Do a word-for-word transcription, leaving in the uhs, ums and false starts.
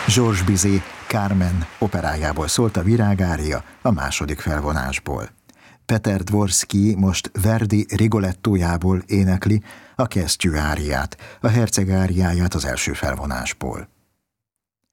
Georges Bizet Carmen operájából szólt a virágária a második felvonásból. Peter Dvorszky most Verdi Rigolettójából énekli a kesztyű áriát, a herceg áriáját az első felvonásból.